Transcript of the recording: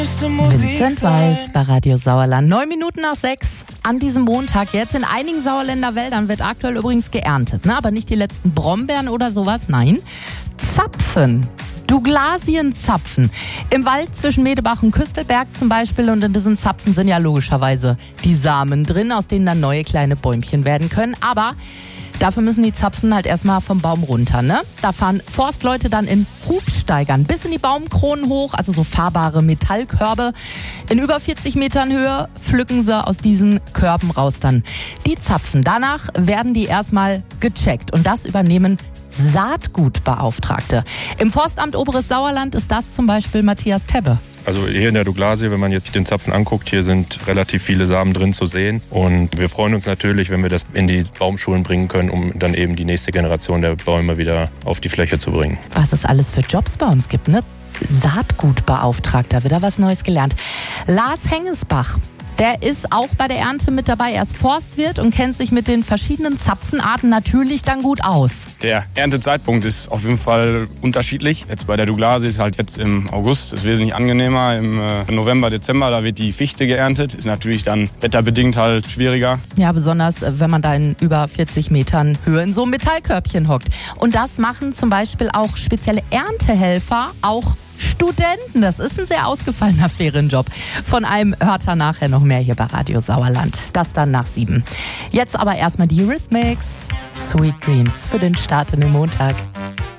Vincent Weiss bei Radio Sauerland. 9 Minuten nach 6 an diesem Montag. Jetzt in einigen Sauerländer Wäldern wird aktuell übrigens geerntet. Ne? Aber nicht die letzten Brombeeren oder sowas, nein. Zapfen. Douglasienzapfen. Im Wald zwischen Medebach und Küstelberg zum Beispiel. Und in diesen Zapfen sind ja logischerweise die Samen drin, aus denen dann neue kleine Bäumchen werden können. Aber dafür müssen die Zapfen halt erstmal vom Baum runter, ne? Da fahren Forstleute dann in Hubsteigern bis in die Baumkronen hoch, also so fahrbare Metallkörbe. In über 40 Metern Höhe pflücken sie aus diesen Körben raus dann die Zapfen. Danach werden die erstmal gecheckt und das übernehmen Saatgutbeauftragte. Im Forstamt Oberes Sauerland ist das zum Beispiel Matthias Tebbe. Also hier in der Douglasie, wenn man jetzt den Zapfen anguckt, hier sind relativ viele Samen drin zu sehen. Und wir freuen uns natürlich, wenn wir das in die Baumschulen bringen können, um dann eben die nächste Generation der Bäume wieder auf die Fläche zu bringen. Was es alles für Jobs bei uns gibt, ne? Saatgutbeauftragter, wieder was Neues gelernt. Lars Hengesbach, der ist auch bei der Ernte mit dabei. Er ist Forstwirt und kennt sich mit den verschiedenen Zapfenarten natürlich dann gut aus. Der Erntezeitpunkt ist auf jeden Fall unterschiedlich. Jetzt bei der Douglasie ist halt jetzt im August, ist wesentlich angenehmer. Im November, Dezember, da wird die Fichte geerntet. Ist natürlich dann wetterbedingt halt schwieriger. Ja, besonders wenn man da in über 40 Metern Höhe in so einem Metallkörbchen hockt. Und das machen zum Beispiel auch spezielle Erntehelfer, auch Studenten. Das ist ein sehr ausgefallener Ferienjob. Von einem hört er nachher noch mehr hier bei Radio Sauerland. Das dann nach 7. Jetzt aber erstmal die Eurythmics. Sweet Dreams für den Start in den Montag.